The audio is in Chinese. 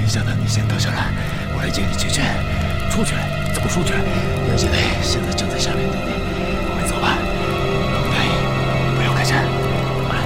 小的，你先等下来，我来接你去。出去？怎么出去？杨经理，现在